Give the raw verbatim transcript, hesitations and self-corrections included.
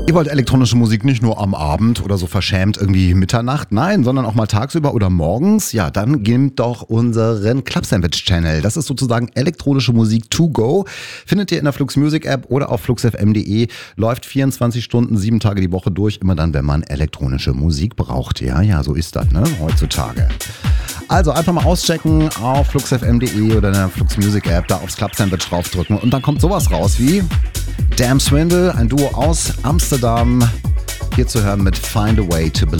Ihr wollt elektronische Musik nicht nur am Abend oder so verschämt irgendwie Mitternacht, nein, sondern auch mal tagsüber oder morgens? Ja, dann nehmt doch unseren Club Sandwich Channel. Das ist sozusagen elektronische Musik to go. Findet ihr in der Flux Music App oder auf flux f m punkt de. Läuft vierundzwanzig Stunden, sieben Tage die Woche durch. Immer dann, wenn man elektronische Musik braucht. Ja, ja, so ist das, ne, heutzutage. Also einfach mal auschecken auf flux f m punkt de oder in der Flux Music App, da aufs Club Sandwich draufdrücken und dann kommt sowas raus wie Damn Swindle, ein Duo aus Amsterdam, hier zu hören mit Find a Way to Believe.